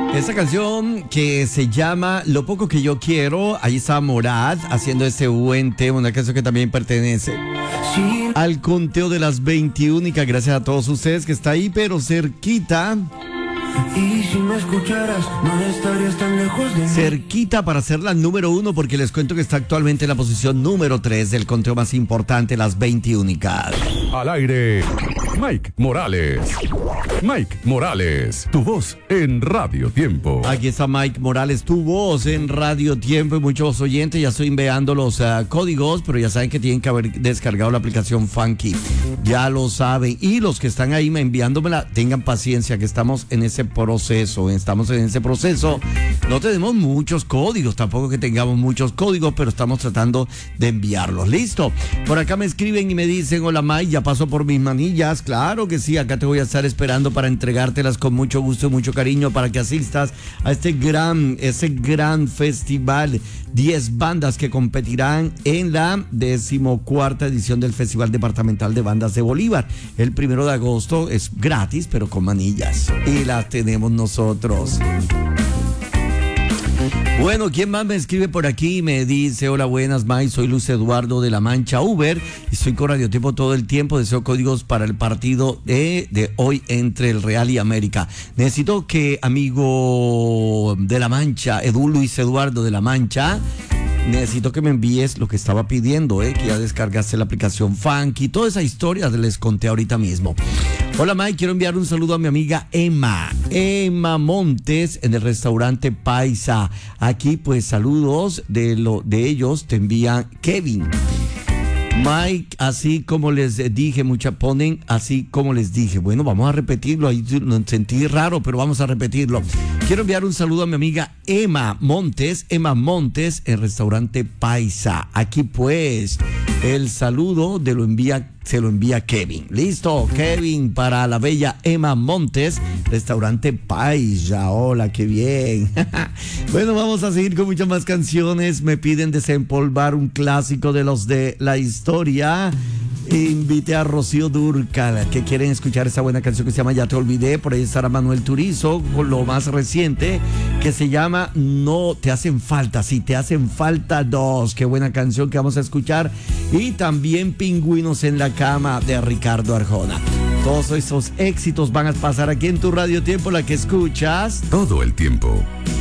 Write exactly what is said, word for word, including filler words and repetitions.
Esta canción que se llama Lo poco que yo quiero, ahí está Morad haciendo ese buen tema, una canción que también pertenece sí. al conteo de las veintiúnicas. Gracias a todos ustedes que está ahí, pero cerquita. Y si me escucharas, no estarías tan lejos de mí. Cerquita para ser la número uno, porque les cuento que está actualmente en la posición número tres del conteo más importante, las veintiúnicas. Al aire, Mike Morales. Mike Morales, tu voz en Radio Tiempo. Aquí está Mike Morales, tu voz en Radio Tiempo. Y muchos oyentes ya estoy enviando los uh, códigos, pero ya saben que tienen que haber descargado la aplicación Funky. Ya lo saben. Y los que están ahí enviándomela, tengan paciencia, que estamos en ese proceso. Estamos en ese proceso. No tenemos muchos códigos, tampoco que tengamos muchos códigos, pero estamos tratando de enviarlos. Listo. Por acá me escriben y me dicen: hola Mike, ya paso por mis manillas. Claro que sí, acá te voy a estar esperando para entregártelas con mucho gusto y mucho cariño para que asistas a este gran, ese gran festival. diez bandas que competirán en la decimocuarta edición del Festival Departamental de Bandas de Bolívar. El primero de agosto es gratis, pero con manillas. Y las tenemos nosotros. Bueno, ¿quién más me escribe por aquí? Me dice: hola, buenas, Mike, soy Luis Eduardo de La Mancha Uber y estoy con Radio Tiempo todo el tiempo. Deseo códigos para el partido de, de hoy entre el Real y América. Necesito que, amigo de La Mancha, Edu Luis Eduardo de La Mancha, necesito que me envíes lo que estaba pidiendo, ¿eh? Que ya descargaste la aplicación Funky, toda esa historia les conté ahorita mismo. Hola Mike, quiero enviar un saludo a mi amiga Emma, Emma Montes en el restaurante Paisa. Aquí pues saludos de, lo, de ellos te envía Kevin. Mike, así como les dije, mucha ponen así como les dije. Bueno, vamos a repetirlo, ahí lo sentí raro, pero vamos a repetirlo. Quiero enviar un saludo a mi amiga Emma Montes, Emma Montes, en restaurante Paisa. Aquí pues, el saludo de lo envía, se lo envía Kevin. Listo, Kevin, para la bella Emma Montes, restaurante Paisa. Hola, qué bien. Bueno, vamos a seguir con muchas más canciones. Me piden desempolvar un clásico de los de la historia. Invité a Rocío Dúrcal, que quieren escuchar esta buena canción que se llama Ya te olvidé. Por ahí estará Manuel Turizo con lo más reciente, que se llama No te hacen falta, sí, te hacen falta dos. Qué buena canción que vamos a escuchar. Y también Pingüinos en la cama de Ricardo Arjona. Todos esos éxitos van a pasar aquí en tu Radio Tiempo, la que escuchas todo el tiempo.